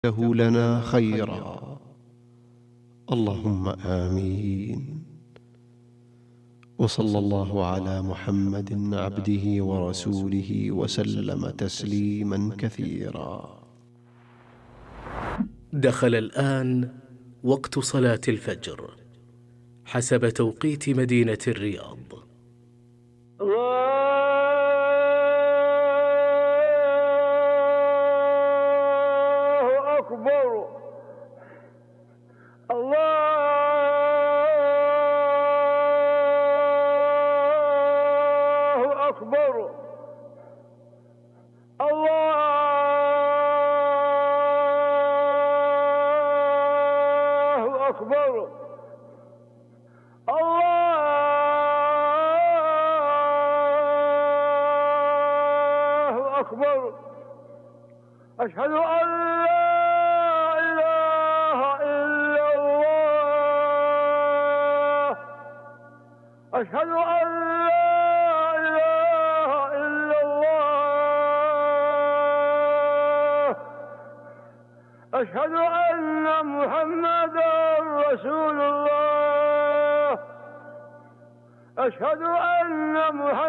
له لنا خيرا، اللهم آمين. وصلى الله على محمد عبده ورسوله وسلم تسليما كثيرا. دخل الآن وقت صلاة الفجر حسب توقيت مدينة الرياض. الله أكبر، الله أكبر، الله أكبر، الله أكبر. أشهد أن لا إله إلا الله، أشهد أن لا إله إلا الله، أشهد أن محمدا رسول الله، أشهد أن محمدا